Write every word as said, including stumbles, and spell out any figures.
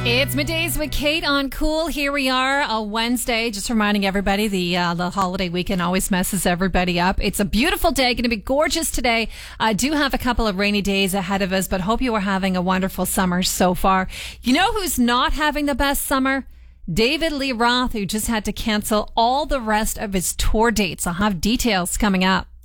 It's Middays with Kate on Cool. Here we are, a Wednesday. Just reminding everybody, the uh, the holiday weekend always messes everybody up. It's a beautiful day, going to be gorgeous today. I uh, do have a couple of rainy days ahead of us, but hope you are having a wonderful summer so far. You know who's not having the best summer? David Lee Roth, who just had to cancel all the rest of his tour dates. I'll have details coming up.